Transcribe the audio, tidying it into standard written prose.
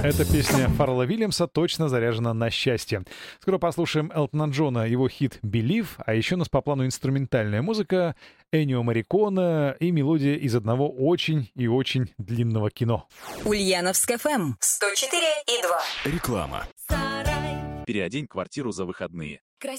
Эта песня Фаррелла Вильямса точно заряжена на счастье. Скоро послушаем Элтона Джона, его хит «Believe», а еще у нас по плану инструментальная музыка, Эннио Морриконе и мелодия из одного очень и очень длинного кино. Ульяновск ФМ 104,2. Реклама. Переодень квартиру за выходные.